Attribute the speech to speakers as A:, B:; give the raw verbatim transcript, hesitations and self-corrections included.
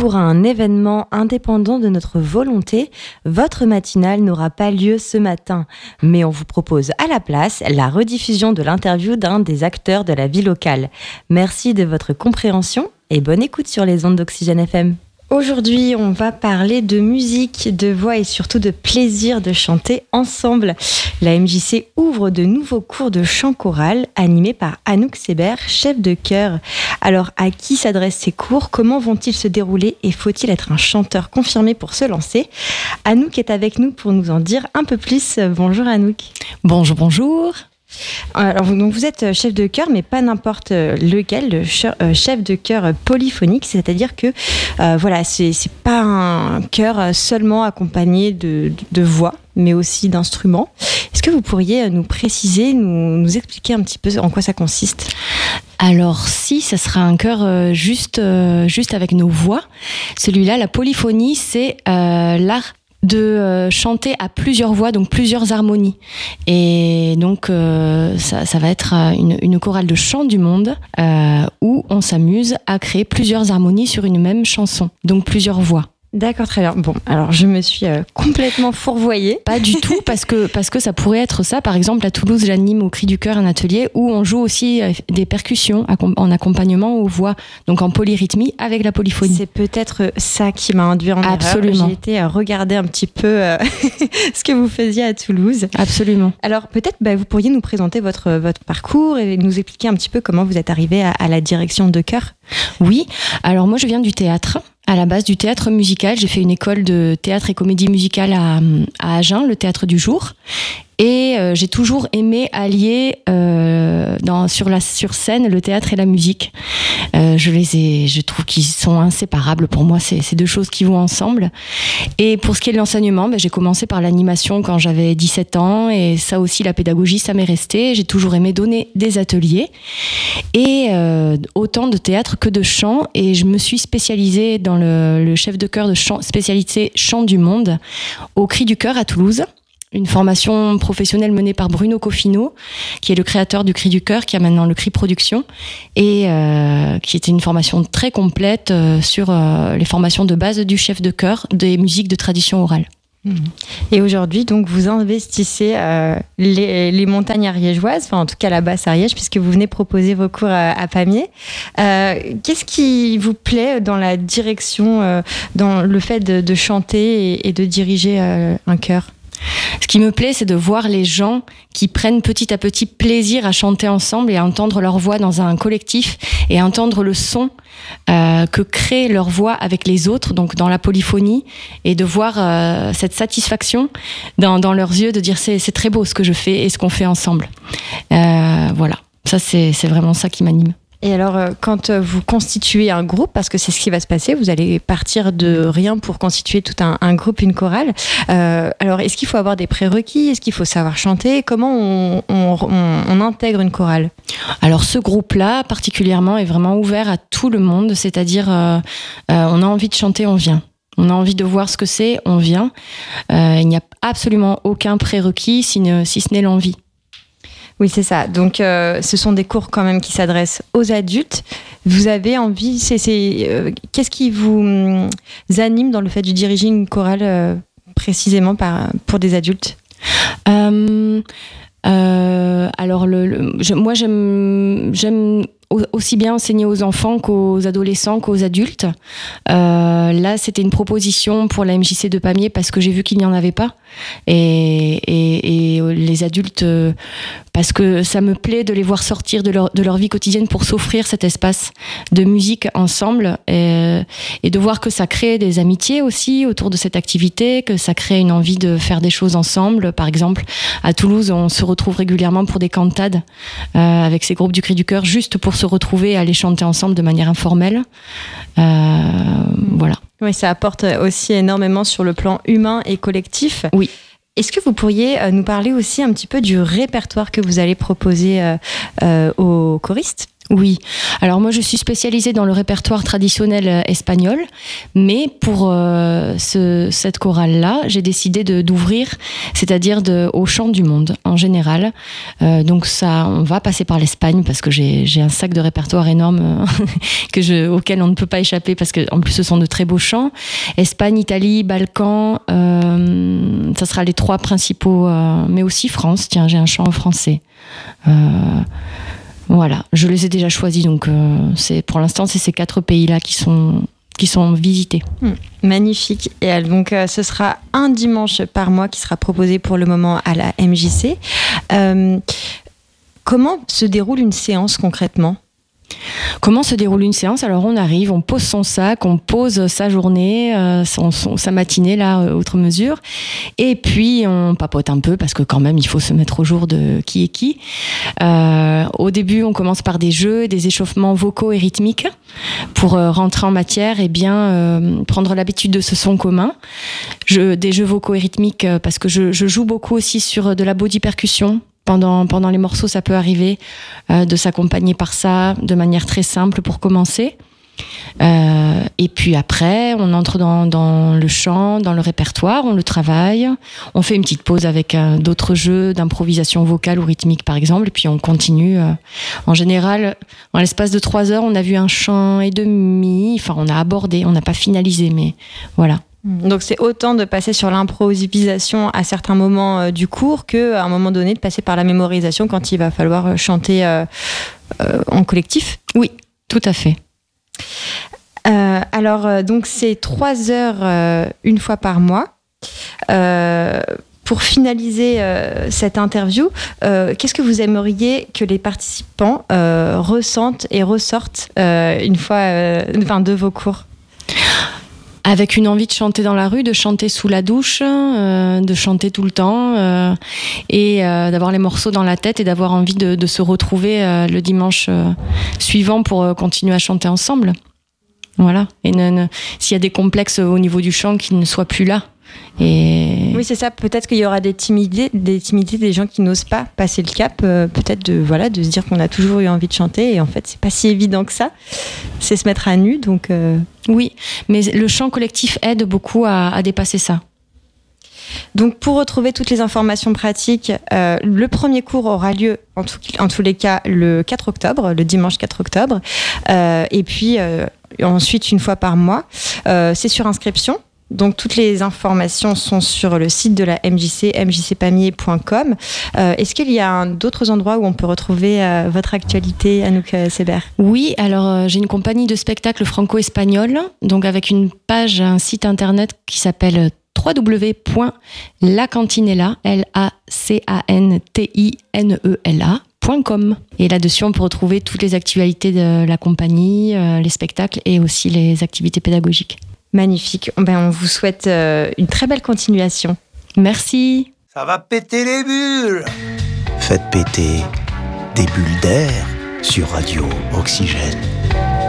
A: pour un événement indépendant de notre volonté, votre matinale n'aura pas lieu ce matin. Mais on vous propose à la place la rediffusion de l'interview d'un des acteurs de la vie locale. Merci de votre compréhension et bonne écoute sur les ondes d'Oxygène F M. Aujourd'hui, on va parler de musique, de voix et surtout de plaisir de chanter ensemble. La M J C ouvre de nouveaux cours de chant choral animés par Anouk Seber, chef de chœur. Alors, à qui s'adressent ces cours ? Comment vont-ils se dérouler ? Et faut-il être un chanteur confirmé pour se lancer ? Anouk est avec nous pour nous en dire un peu plus. Bonjour Anouk.
B: Bonjour, bonjour.
A: Alors, donc vous êtes chef de chœur, mais pas n'importe lequel, le chef de chœur polyphonique, c'est-à-dire que euh, voilà, c'est, c'est pas un chœur seulement accompagné de, de voix, mais aussi d'instruments. Est-ce que vous pourriez nous préciser, nous, nous expliquer un petit peu en quoi ça consiste ?
B: Alors si, ça sera un chœur euh, juste, euh, juste avec nos voix. Celui-là, la polyphonie, c'est euh, l'art de euh, chanter à plusieurs voix, donc plusieurs harmonies. Et donc, euh, ça, ça va être une, une chorale de chant du monde euh, où on s'amuse à créer plusieurs harmonies sur une même chanson, donc plusieurs voix.
A: D'accord, très bien. Bon, alors je me suis euh, complètement fourvoyée.
B: Pas du tout, parce que, parce que ça pourrait être ça. Par exemple, à Toulouse, j'anime au Cri du Cœur un atelier où on joue aussi des percussions en accompagnement aux voix, donc en polyrythmie avec la polyphonie.
A: C'est peut-être ça qui m'a induit en
B: Absolument.
A: erreur. J'ai été à regarder un petit peu euh, ce que vous faisiez à Toulouse.
B: Absolument.
A: Alors peut-être bah, vous pourriez nous présenter votre, votre parcours et nous expliquer un petit peu comment vous êtes arrivé à, à la direction de chœur.
B: Oui, alors moi je viens du théâtre. À la base du théâtre musical, j'ai fait une école de théâtre et comédie musicale à, à Agen, le théâtre du jour. Et euh, j'ai toujours aimé allier euh, dans, sur, la, sur scène le théâtre et la musique. Euh, je les ai, je trouve qu'ils sont inséparables pour moi, c'est, c'est deux choses qui vont ensemble. Et pour ce qui est de l'enseignement, ben, j'ai commencé par l'animation quand j'avais dix-sept ans et ça aussi, la pédagogie, ça m'est resté. J'ai toujours aimé donner des ateliers et euh, autant de théâtre que de chant. Et je me suis spécialisée dans le, le chef de chœur de chant, spécialité chant du monde au Cri du Cœur à Toulouse. Une formation professionnelle menée par Bruno Coffino, qui est le créateur du Cri du Cœur, qui a maintenant le Cri Production, et euh, qui était une formation très complète euh, sur euh, les formations de base du chef de chœur des musiques de tradition orale.
A: Et aujourd'hui, donc, vous investissez euh, les, les montagnes ariégeoises, enfin en tout cas la basse Ariège, puisque vous venez proposer vos cours à, à Pamiers. Euh, qu'est-ce qui vous plaît dans la direction, euh, dans le fait de, de chanter et, et de diriger euh, un chœur ?
B: Ce qui me plaît, c'est de voir les gens qui prennent petit à petit plaisir à chanter ensemble et à entendre leur voix dans un collectif et à entendre le son euh, que crée leur voix avec les autres, donc dans la polyphonie, et de voir euh, cette satisfaction dans, dans leurs yeux, de dire c'est, c'est très beau ce que je fais et ce qu'on fait ensemble. Euh, voilà, ça c'est, c'est vraiment ça qui m'anime.
A: Et alors, quand vous constituez un groupe, parce que c'est ce qui va se passer, vous allez partir de rien pour constituer tout un, un groupe, une chorale. Euh, alors, est-ce qu'il faut avoir des prérequis ? Est-ce qu'il faut savoir chanter ? Comment on, on, on, on intègre une chorale ?
B: Alors, ce groupe-là, particulièrement, est vraiment ouvert à tout le monde. C'est-à-dire, euh, euh, on a envie de chanter, on vient. On a envie de voir ce que c'est, on vient. Euh, il n'y a absolument aucun prérequis, si, ne, si ce n'est l'envie.
A: Oui, c'est ça. Donc, euh, ce sont des cours quand même qui s'adressent aux adultes. Vous avez envie, c'est, c'est, euh, qu'est-ce qui vous euh, anime dans le fait de diriger une chorale euh, précisément par, pour des adultes ?
B: euh, euh, Alors, le, le, je, moi, j'aime, j'aime aussi bien enseigner aux enfants qu'aux adolescents qu'aux adultes. Euh, là, c'était une proposition pour la M J C de Pamiers parce que j'ai vu qu'il n'y en avait pas. Et, et, et les adultes, euh, parce que ça me plaît de les voir sortir de leur, de leur vie quotidienne pour s'offrir cet espace de musique ensemble et, et de voir que ça crée des amitiés aussi autour de cette activité, que ça crée une envie de faire des choses ensemble. Par exemple, à Toulouse, on se retrouve régulièrement pour des cantades euh, avec ces groupes du Cri du Cœur, juste pour se retrouver et aller chanter ensemble de manière informelle. Euh, voilà.
A: Oui, ça apporte aussi énormément sur le plan humain et collectif.
B: Oui.
A: Est-ce que vous pourriez nous parler aussi un petit peu du répertoire que vous allez proposer euh, euh, aux choristes ?
B: Oui, alors moi je suis spécialisée dans le répertoire traditionnel espagnol, mais pour euh, ce, cette chorale-là, j'ai décidé de, d'ouvrir, c'est-à-dire de, au chant du monde en général. Euh, donc ça, on va passer par l'Espagne parce que j'ai, j'ai un sac de répertoire énorme que je, auquel on ne peut pas échapper parce qu'en plus ce sont de très beaux chants. Espagne, Italie, Balkans, euh, ça sera les trois principaux, euh, mais aussi France, tiens, j'ai un chant en français. Euh, Voilà, je les ai déjà choisis, donc euh, c'est, pour l'instant, c'est ces quatre pays-là qui sont, qui sont visités.
A: Mmh, magnifique. Et donc, euh, ce sera un dimanche par mois qui sera proposé pour le moment à la M J C. Euh, comment se déroule une séance concrètement ?
B: Comment se déroule une séance ? Alors on arrive, on pose son sac, on pose sa journée, euh, son, son, sa matinée là, euh, outre mesure, et puis on papote un peu parce que quand même il faut se mettre au jour de qui est qui. Euh, au début on commence par des jeux, des échauffements vocaux et rythmiques pour euh, rentrer en matière et bien euh, prendre l'habitude de ce son commun. Je, des jeux vocaux et rythmiques euh, parce que je, je joue beaucoup aussi sur de la body percussion. Pendant, pendant les morceaux, ça peut arriver euh, de s'accompagner par ça de manière très simple pour commencer. Euh, et puis après, on entre dans, dans le chant, dans le répertoire, on le travaille. On fait une petite pause avec euh, d'autres jeux d'improvisation vocale ou rythmique, par exemple. Et puis on continue. Euh, en général, en l'espace de trois heures, on a vu un chant et demi. Enfin, on a abordé, on n'a pas finalisé, mais voilà.
A: Donc c'est autant de passer sur l'improvisation à certains moments euh, du cours qu'à un moment donné de passer par la mémorisation quand il va falloir chanter euh, euh, en collectif.
B: Oui, tout à fait.
A: Euh, alors euh, donc c'est trois heures euh, une fois par mois. Euh, pour finaliser euh, cette interview, euh, qu'est-ce que vous aimeriez que les participants euh, ressentent et ressortent euh, une fois, euh, enfin, de vos cours ?
B: Avec une envie de chanter dans la rue, de chanter sous la douche, euh, de chanter tout le temps euh, et euh, d'avoir les morceaux dans la tête et d'avoir envie de, de se retrouver euh, le dimanche euh, suivant pour euh, continuer à chanter ensemble. Voilà. Et ne, ne, s'il y a des complexes au niveau du chant, qu'ils ne soient plus là. Et...
A: Oui, c'est ça. Peut-être qu'il y aura des timidités, des timidités, des gens qui n'osent pas passer le cap. Euh, peut-être de voilà, de se dire qu'on a toujours eu envie de chanter et en fait, c'est pas si évident que ça. C'est se mettre à nu, donc. Euh...
B: Oui, mais le chant collectif aide beaucoup à, à dépasser ça.
A: Donc, pour retrouver toutes les informations pratiques, euh, le premier cours aura lieu, en, tout, en tous les cas, le quatre octobre, le dimanche quatre octobre. Euh, et puis, euh, ensuite, une fois par mois, euh, c'est sur inscription. Donc, toutes les informations sont sur le site de la M J C, m j c pamiers point com. Euh, est-ce qu'il y a un, d'autres endroits où on peut retrouver euh, votre actualité, Anouk Seber ?
B: Oui, alors euh, j'ai une compagnie de spectacle franco-espagnol, donc avec une page, un site internet qui s'appelle w w w point la cantinela, L A C A N T I N E L A, point com. Et là-dessus, on peut retrouver toutes les actualités de la compagnie, euh, les spectacles et aussi les activités pédagogiques.
A: Magnifique. Ben, on vous souhaite euh, une très belle continuation.
B: Merci.
C: Ça va péter les bulles.
D: Faites péter des bulles d'air sur Radio Oxygène.